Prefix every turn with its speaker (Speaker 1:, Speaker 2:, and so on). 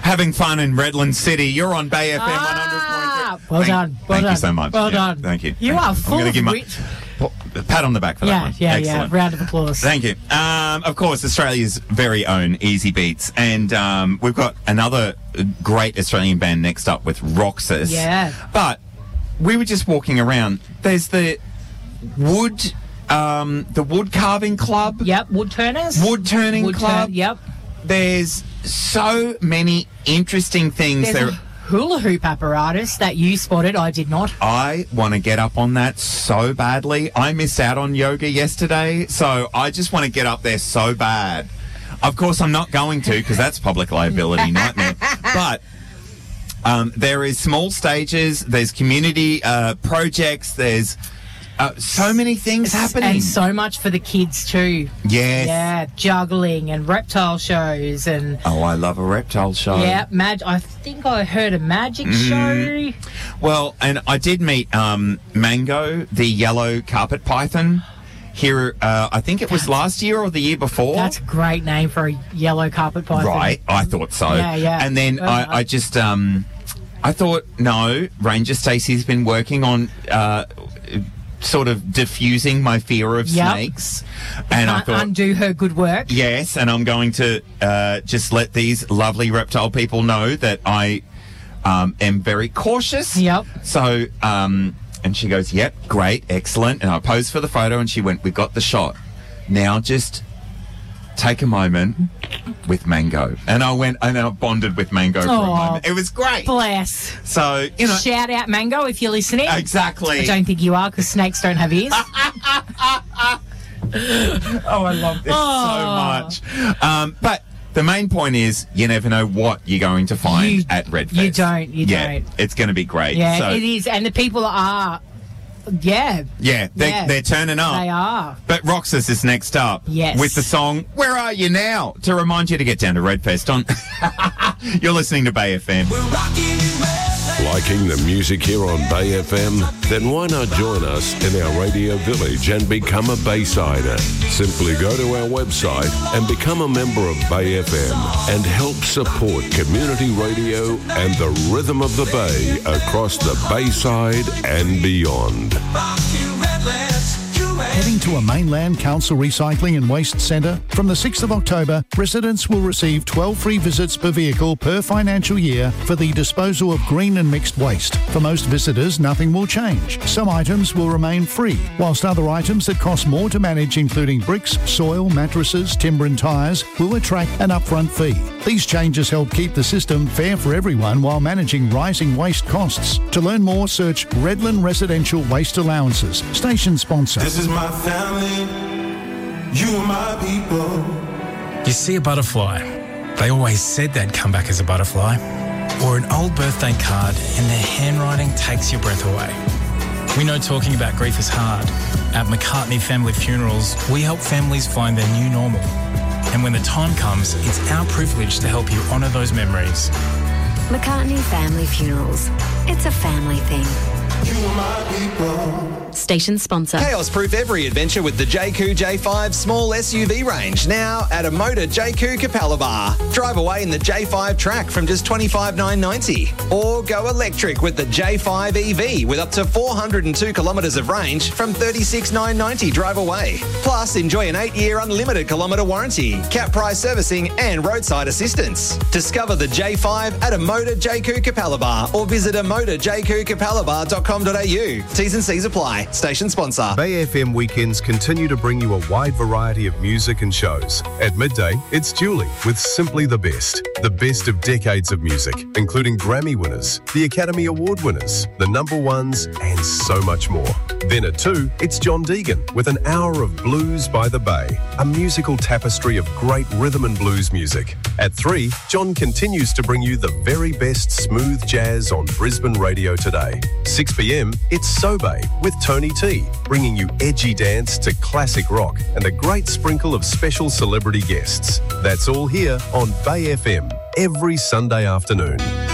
Speaker 1: having fun in Redland City. You're on Bay FM 100.3.
Speaker 2: Well done.
Speaker 1: Thank you so much.
Speaker 2: Well done.
Speaker 1: Thank you.
Speaker 2: You are full of wit.
Speaker 1: A pat on the back for that one.
Speaker 2: Yeah.
Speaker 1: Excellent.
Speaker 2: Round of applause.
Speaker 1: Thank you. Of course, Australia's very own Easy Beats. And we've got another great Australian band next up with Roxas.
Speaker 2: Yeah.
Speaker 1: But we were just walking around. There's the wood carving club.
Speaker 2: Yep, wood turners.
Speaker 1: Wood turning club.
Speaker 2: Yep.
Speaker 1: There's so many interesting things
Speaker 2: There's
Speaker 1: there.
Speaker 2: a hula hoop apparatus that you spotted. I did not.
Speaker 1: I want to get up on that so badly. I missed out on yoga yesterday, so I just want to get up there so bad. Of course, I'm not going to because that's public liability nightmare. But there is small stages, there's community projects, there's so many things happening.
Speaker 2: And so much for the kids too.
Speaker 1: Yes.
Speaker 2: Yeah, juggling and reptile shows and...
Speaker 1: Oh, I love a reptile show.
Speaker 2: Yeah, I think I heard a magic show.
Speaker 1: Well, and I did meet Mango, the yellow carpet python, here, I think it was last year or the year before.
Speaker 2: That's a great name for a yellow carpet python.
Speaker 1: Right, I thought so.
Speaker 2: Yeah.
Speaker 1: And then I just... I thought, no, Ranger Stacey's been working on... sort of diffusing my fear of snakes. And I thought,
Speaker 2: undo her good work.
Speaker 1: Yes, and I'm going to just let these lovely reptile people know that I am very cautious.
Speaker 2: Yep.
Speaker 1: So, and she goes, yep, great, excellent. And I posed for the photo and she went, we got the shot. Now just take a moment with Mango. And I went, and I bonded with Mango for a moment. It was great.
Speaker 2: Bless.
Speaker 1: So, you know.
Speaker 2: Shout out Mango if you're listening.
Speaker 1: Exactly.
Speaker 2: I don't think you are because snakes don't have ears.
Speaker 1: Oh, I love this so much. But the main point is you never know what you're going to find at Redfest.
Speaker 2: You don't.
Speaker 1: It's going to be great.
Speaker 2: Yeah,
Speaker 1: so,
Speaker 2: it is. And the people are... Yeah.
Speaker 1: Yeah, they're turning up.
Speaker 2: They are.
Speaker 1: But Roxas is next up.
Speaker 2: Yes.
Speaker 1: With the song Where Are You Now? To remind you to get down to Redfest on... You're listening to Bay FM.
Speaker 3: Liking the music here on Bay FM? Then why not join us in our radio village and become a Baysider? Simply go to our website and become a member of Bay FM and help support community radio and the rhythm of the Bay across the Bayside and beyond.
Speaker 4: Heading to a Mainland Council Recycling and Waste Centre? From the 6th of October, residents will receive 12 free visits per vehicle per financial year for the disposal of green and mixed waste. For most visitors, nothing will change. Some items will remain free, whilst other items that cost more to manage, including bricks, soil, mattresses, timber and tyres, will attract an upfront fee. These changes help keep the system fair for everyone while managing rising waste costs. To learn more, search Redland Residential Waste Allowances. Station sponsor.
Speaker 5: This is my family, you are my people.
Speaker 6: You see a butterfly, they always said they'd come back as a butterfly. Or an old birthday card and their handwriting takes your breath away. We know talking about grief is hard. At McCartney Family Funerals, we help families find their new normal. And when the time comes, it's our privilege to help you honour those memories.
Speaker 7: McCartney Family Funerals. It's a family thing.
Speaker 5: You are my people.
Speaker 7: Station sponsor.
Speaker 8: Chaos-proof every adventure with the JQ J5 small SUV range. Now at a Motor JQ Capalaba. Drive away in the J5 Track from just $25,990. Or go electric with the J5 EV with up to 402 kilometres of range from $36,990 drive away. Plus, enjoy an 8-year unlimited kilometre warranty, cap price servicing and roadside assistance. Discover the J5 at a Motor JQ Capalaba or visit a motorjqcapalaba.com.au. T's and C's apply. Station sponsor.
Speaker 9: Bay FM weekends continue to bring you a wide variety of music and shows. At midday, it's Julie with Simply the Best of decades of music, including Grammy winners, the Academy Award winners, the number ones, and so much more. Then at 2, it's John Deegan with an hour of Blues by the Bay, a musical tapestry of great rhythm and blues music. At 3, John continues to bring you the very best smooth jazz on Brisbane radio today. 6 p.m, it's Sobe with Tony T, bringing you edgy dance to classic rock and a great sprinkle of special celebrity guests. That's all here on Bay FM every Sunday afternoon.